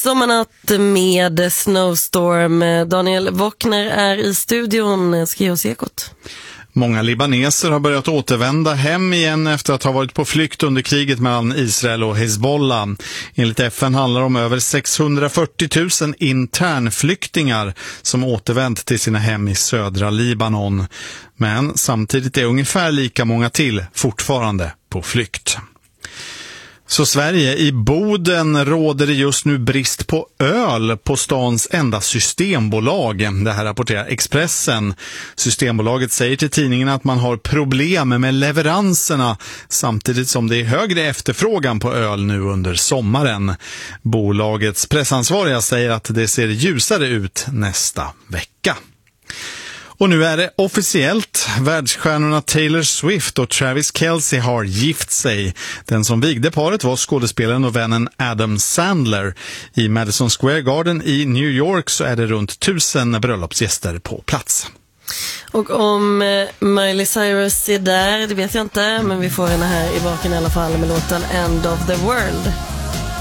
Sommarnatt med Snowstorm. Daniel Wockner är i studion. Ska ge oss Ekot. Många libaneser har börjat återvända hem igen efter att ha varit på flykt under kriget mellan Israel och Hezbollah. Enligt FN handlar det om över 640 000 internflyktingar som återvänt till sina hem i södra Libanon. Men samtidigt är ungefär lika många till fortfarande på flykt. Så Sverige, i Boden råder det just nu brist på öl på stans enda systembolag. Det här rapporterar Expressen. Systembolaget säger till tidningen att man har problem med leveranserna samtidigt som det är högre efterfrågan på öl nu under sommaren. Bolagets pressansvariga säger att det ser ljusare ut nästa vecka. Och nu är det officiellt. Världsstjärnorna Taylor Swift och Travis Kelce har gift sig. Den som vigde paret var skådespelaren och vännen Adam Sandler. I Madison Square Garden i New York så är det runt 1000 bröllopsgäster på plats. Och om Miley Cyrus är där, det vet jag inte. Men vi får henne här i baken i alla fall med låten End of the World.